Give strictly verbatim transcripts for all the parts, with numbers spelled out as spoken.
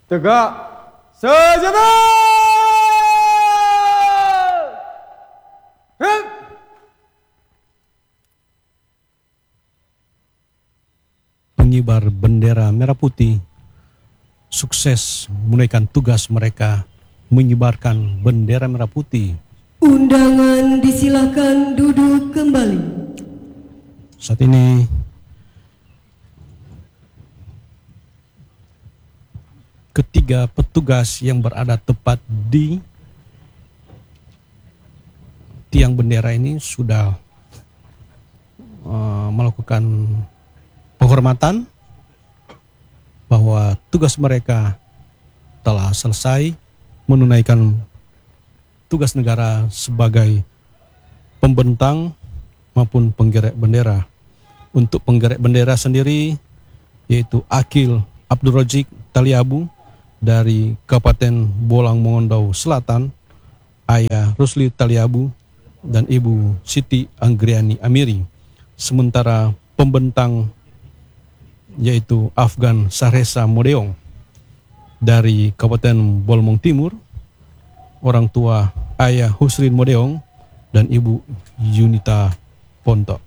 Tegak senjata! Hep! Pengibar bendera merah putih sukses menunaikan tugas mereka mengibarkan bendera merah putih. Undangan disilakan duduk kembali. Saat ini ketiga petugas yang berada tepat di tiang bendera ini sudah uh, melakukan penghormatan bahwa tugas mereka telah selesai menunaikan tugas negara sebagai pembentang maupun penggerek bendera. Untuk penggerek bendera sendiri yaitu Akil Abdul Rajik Taliabu dari Kabupaten Bolang Mongondo Selatan, Ayah Rusli Taliabu dan Ibu Siti Anggriani Amiri. Sementara pembentang yaitu Afgan Sahresa Modeong dari Kabupaten Bolmong Timur, orang tua Ayah Husrin Modeong dan Ibu Yunita Ponto.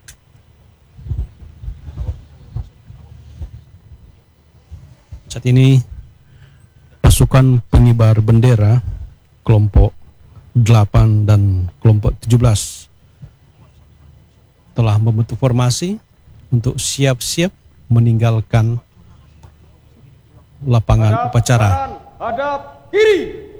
Saat ini pasukan pengibar bendera kelompok delapan dan kelompok tujuh belas telah membentuk formasi untuk siap-siap meninggalkan lapangan Hadap upacara. kanan, hadap kiri.